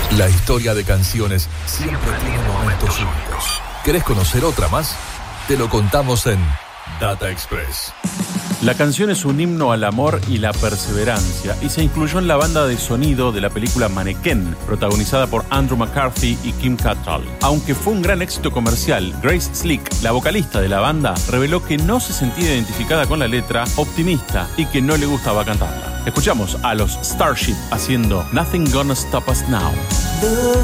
La historia de canciones siempre tiene momentos únicos. ¿Querés conocer otra más? Te lo contamos en Data Express. La canción es un himno al amor y la perseverancia y se incluyó en la banda de sonido de la película Mannequin, protagonizada por Andrew McCarthy y Kim Cattrall. Aunque fue un gran éxito comercial, Grace Slick, la vocalista de la banda, reveló que no se sentía identificada con la letra, optimista y que no le gustaba cantarla. Escuchamos a los Starship haciendo Nothing Gonna Stop Us Now.